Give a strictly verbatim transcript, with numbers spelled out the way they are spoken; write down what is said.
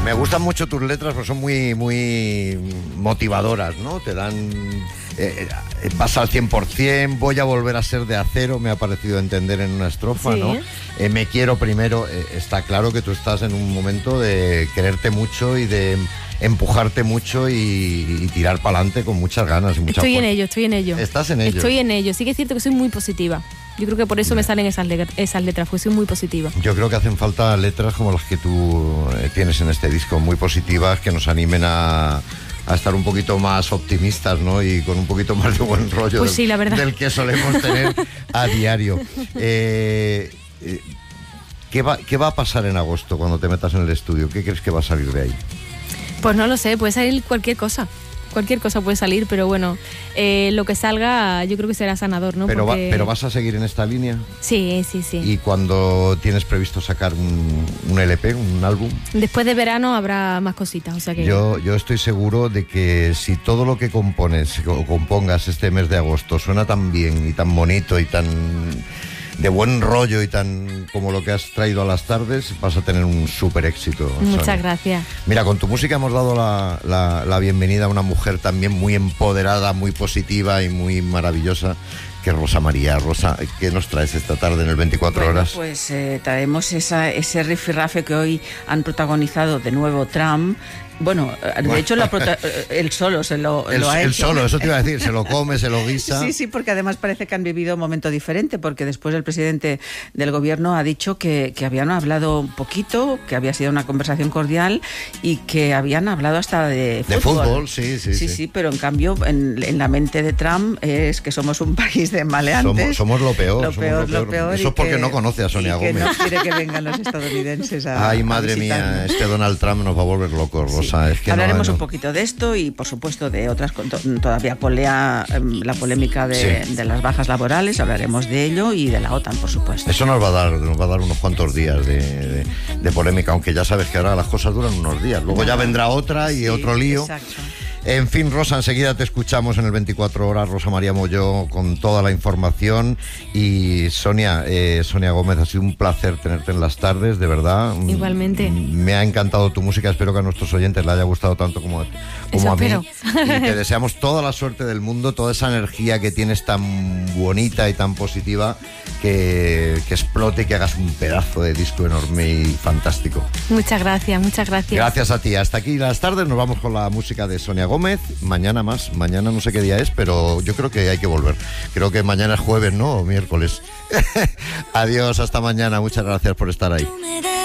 Me gustan mucho tus letras porque son muy, muy motivadoras, ¿no? Te dan... Eh, eh, vas al cien por ciento, voy a volver a ser de acero, me ha parecido entender en una estrofa, sí. ¿no? Eh, me quiero primero, eh, está claro que tú estás en un momento de quererte mucho y de empujarte mucho y, y tirar para adelante con muchas ganas y mucha Estoy fuerza. en ello, estoy en ello. ¿Estás en ello? Estoy en ello. Sí que es cierto que soy muy positiva. Yo creo que por eso me salen esas, le- esas letras, porque soy muy positiva. Yo creo que hacen falta letras como las que tú eh, tienes en este disco, muy positivas, que nos animen a, a estar un poquito más optimistas, ¿no? Y con un poquito más de buen rollo Pues del, sí, la verdad. del que solemos tener a diario. Eh, eh, ¿qué va, ¿Qué va a pasar en agosto cuando te metas en el estudio? ¿Qué crees que va a salir de ahí? Pues no lo sé, puede salir cualquier cosa. Cualquier cosa puede salir, pero bueno, eh, lo que salga yo creo que será sanador, ¿no? Pero, Porque... va, ¿Pero vas a seguir en esta línea? Sí, sí, sí. ¿Y cuando tienes previsto sacar un, un L P, un álbum? Después de verano habrá más cositas, o sea que... Yo, yo estoy seguro de que si todo lo que compones o compongas este mes de agosto suena tan bien y tan bonito y tan de buen rollo y tan como lo que has traído a las tardes, vas a tener un súper éxito. Muchas Sonia. gracias. Mira, con tu música hemos dado la, la, la bienvenida a una mujer también muy empoderada, muy positiva y muy maravillosa, que es Rosa María. Rosa, ¿qué nos traes esta tarde en el veinticuatro Bueno, horas? pues eh, traemos esa, ese rifirrafe que hoy han protagonizado de nuevo Trump. Bueno, de hecho la prota- él solo se lo, El, lo ha el hecho. solo, eso te iba a decir, se lo come, se lo guisa. Sí, sí, porque además parece que han vivido un momento diferente, porque después el presidente del gobierno ha dicho que, que habían hablado un poquito, que había sido una conversación cordial y que habían hablado hasta de fútbol. De fútbol, sí, sí, Sí, sí. sí, pero en cambio en, en la mente de Trump es que somos un país de maleantes. Somos, somos lo peor. Lo somos peor, lo peor. Eso y es porque que- no conoce a Sonia y que Gómez. no quiere que vengan los estadounidenses a Ay, a madre mía, visitarnos. este Donald Trump nos va a volver locos, Rosa. Sí. Es que Hablaremos no, un no. poquito de esto y, por supuesto, de otras. con- to- Todavía polea em, la polémica de, Sí. de las bajas laborales, hablaremos de ello y de la OTAN, por supuesto. Eso nos va a dar, nos va a dar unos cuantos días de, de- de polémica, aunque ya sabes que ahora las cosas duran unos días. Luego ya vendrá otra y Sí, otro lío. Exacto. En fin, Rosa, enseguida te escuchamos en el veinticuatro horas, Rosa María Molló, con toda la información. Y Sonia, eh, Sonia Gómez, ha sido un placer tenerte en las tardes, de verdad. Igualmente. Me ha encantado tu música, espero que a nuestros oyentes le haya gustado tanto como, como Eso a mí. espero. Y te deseamos toda la suerte del mundo, toda esa energía que tienes tan bonita y tan positiva, que, que explote y que hagas un pedazo de disco enorme y fantástico. Muchas gracias, muchas gracias. Gracias a ti. Hasta aquí las tardes. Nos vamos con la música de Sonia Gómez. Mañana más. Mañana no sé qué día es, pero yo creo que hay que volver. Creo que mañana es jueves, ¿no? O miércoles. Adiós, hasta mañana. Muchas gracias por estar ahí.